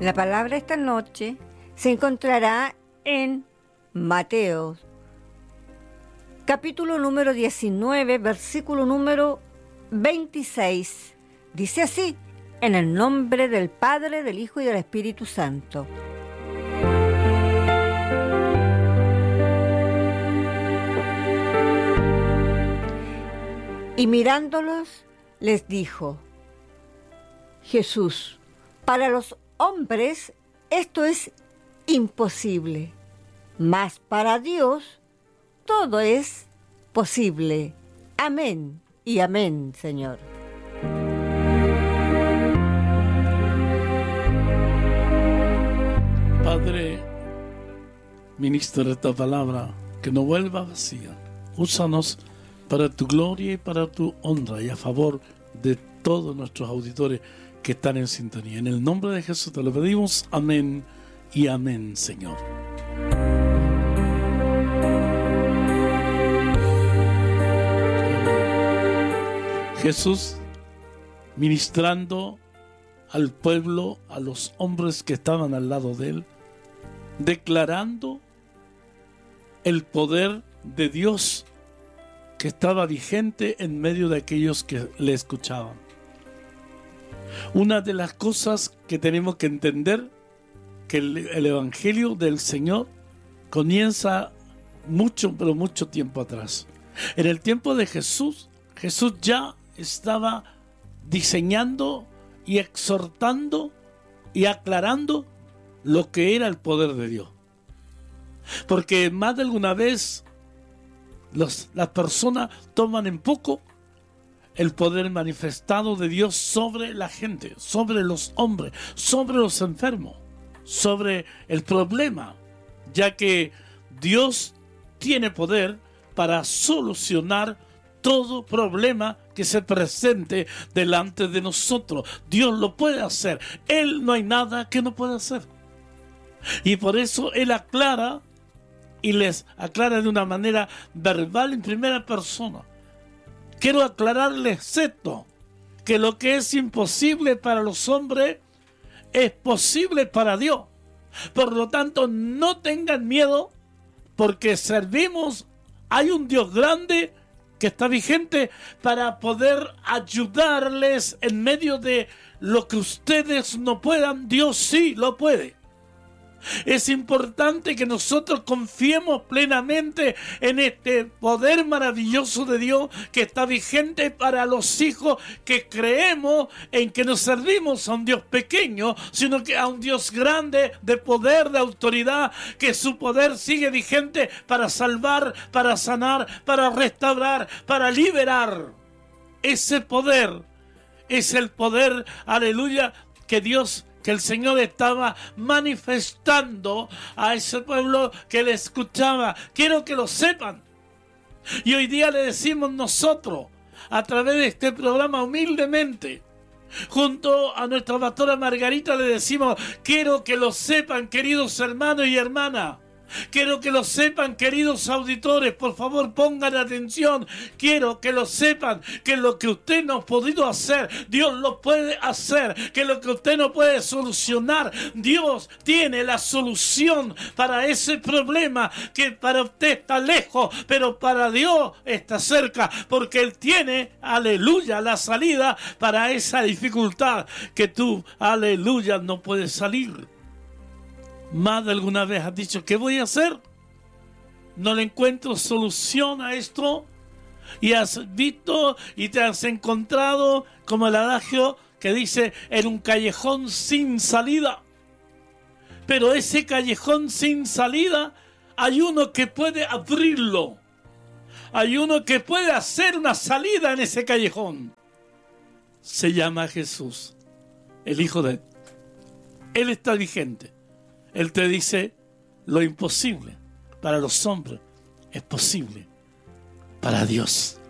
La palabra esta noche se encontrará en Mateo, capítulo número 19, versículo número 26. Dice así: en el nombre del Padre, del Hijo y del Espíritu Santo. Y mirándolos, les dijo Jesús: para los hombres esto es imposible, mas para Dios todo es posible. Amén y amén, Señor. Padre, ministra esta palabra, que no vuelva vacía. Úsanos para tu gloria y para tu honra y a favor de todos nuestros auditores que están en sintonía. En el nombre de Jesús te lo pedimos. Amén y amén, Señor. Jesús ministrando al pueblo, a los hombres que estaban al lado de él, declarando el poder de Dios que estaba vigente en medio de aquellos que le escuchaban. Una de las cosas que tenemos que entender, que el Evangelio del Señor comienza mucho, pero mucho tiempo atrás. En el tiempo de Jesús, Jesús ya estaba diseñando y exhortando y aclarando lo que era el poder de Dios. Porque más de alguna vez las personas toman en poco el poder manifestado de Dios sobre la gente, sobre los hombres, sobre los enfermos, sobre el problema, ya que Dios tiene poder para solucionar todo problema que se presente delante de nosotros. Dios lo puede hacer. Él no hay nada que no pueda hacer. Y por eso Él aclara y les aclara de una manera verbal en primera persona. Quiero aclararles esto, que lo que es imposible para los hombres es posible para Dios. Por lo tanto, no tengan miedo, porque servimos, hay un Dios grande que está vigente para poder ayudarles en medio de lo que ustedes no puedan. Dios sí lo puede. Es importante que nosotros confiemos plenamente en este poder maravilloso de Dios que está vigente para los hijos que creemos en que no servimos a un Dios pequeño, sino que a un Dios grande de poder, de autoridad, que su poder sigue vigente para salvar, para sanar, para restaurar, para liberar. Ese poder es el poder, aleluya, que el Señor estaba manifestando a ese pueblo que le escuchaba. Quiero que lo sepan. Y hoy día le decimos nosotros, a través de este programa, humildemente, junto a nuestra pastora Margarita, le decimos: quiero que lo sepan, queridos hermanos y hermanas. Quiero que lo sepan, queridos auditores, por favor pongan atención. Quiero que lo sepan, que lo que usted no ha podido hacer, Dios lo puede hacer. Que lo que usted no puede solucionar, Dios tiene la solución para ese problema que para usted está lejos, pero para Dios está cerca, porque Él tiene, aleluya, la salida para esa dificultad que tú, aleluya, no puedes salir. Más de alguna vez has dicho: ¿qué voy a hacer? No le encuentro solución a esto. Y has visto y te has encontrado, como el adagio que dice, en un callejón sin salida. Pero ese callejón sin salida, hay uno que puede abrirlo. Hay uno que puede hacer una salida en ese callejón. Se llama Jesús, el Hijo de Él. Él está vigente. Él te dice: lo imposible para los hombres es posible para Dios.